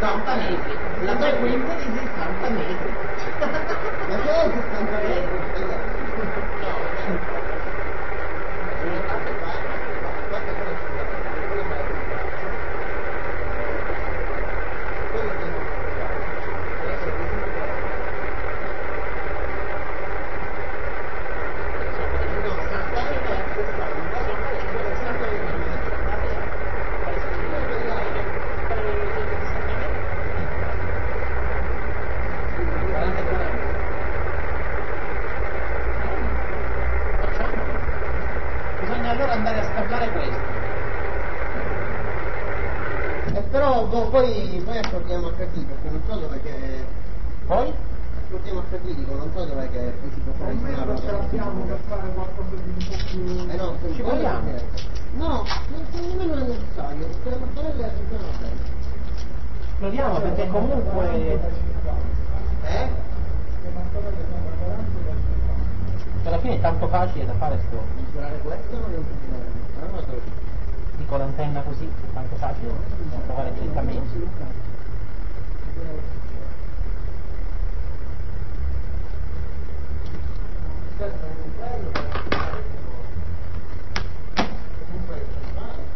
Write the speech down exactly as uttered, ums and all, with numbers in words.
sessanta metri, la tre quinte di sessanta metri. Ma che è sessanta metri? Poi, poi accordiamo a capire, perché non so dov'è che... Poi? Accordiamo a capire, non so dov'è che poi si può fare il non ce l'abbiamo per fare qualcosa di un po' più... Eh no, ci vogliamo? No, secondo me non è necessario, perché la mattonella funziona bene. Proviamo, perché comunque... Eh? Alla fine è tanto facile da fare sto. Misurare questo non è un problema, non lo so. Dico l'antenna così, tanto facile da provare direttamente.